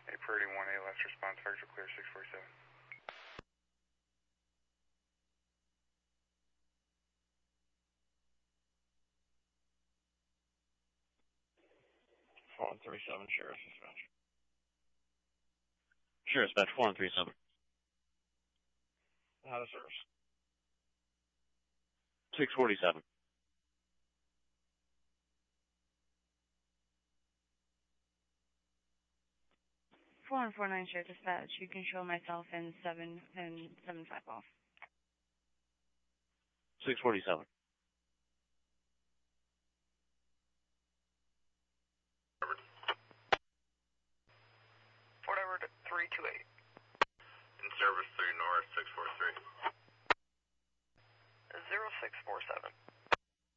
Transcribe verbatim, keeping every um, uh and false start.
A Priority one A, last response, targets are clear, six forty-seven. four one three seven, Sheriff Dispatch. Sheriff Dispatch, four one three seven. Out of service. six forty-seven. four one four nine, Sheriff Dispatch. You can show myself in seven and seven five off. six forty-seven. Fort Edward three two eight. In service three North, six four three. zero six four seven.